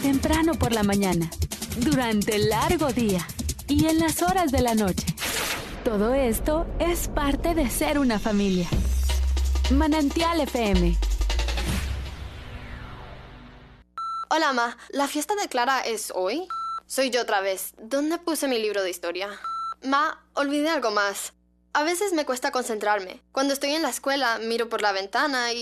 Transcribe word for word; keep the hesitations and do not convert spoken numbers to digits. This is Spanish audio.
temprano por la mañana, durante el largo día y en las horas de la noche. Todo esto es parte de ser una familia. Manantial F M. Hola, Ma. ¿La fiesta de Clara es hoy? Soy yo otra vez. ¿Dónde puse mi libro de historia? Ma, olvidé algo más. A veces me cuesta concentrarme. Cuando estoy en la escuela, miro por la ventana y